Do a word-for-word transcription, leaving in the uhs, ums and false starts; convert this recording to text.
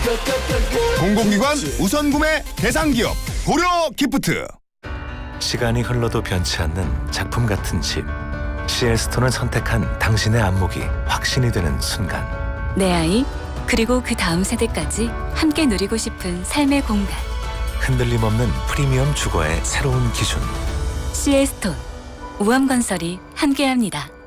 공공기관 우선 구매 대상 기업 고려 기프트. 시간이 흘러도 변치 않는 작품 같은 집. 씨엘스톤을 선택한 당신의 안목이 확신이 되는 순간. 내 아이, 그리고 그 다음 세대까지 함께 누리고 싶은 삶의 공간. 흔들림 없는 프리미엄 주거의 새로운 기준. 씨엘스톤, 우암건설이 함께합니다.